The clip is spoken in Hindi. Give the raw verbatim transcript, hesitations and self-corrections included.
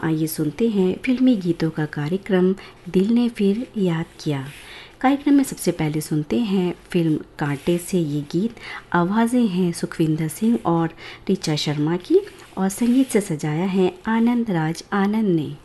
आइए सुनते हैं फिल्मी गीतों का कार्यक्रम दिल ने फिर याद किया। कार्यक्रम में सबसे पहले सुनते हैं फिल्म कांटे से ये गीत। आवाज़ें हैं सुखविंदर सिंह और ऋचा शर्मा की और संगीत से सजाया है आनंद राज आनंद ने।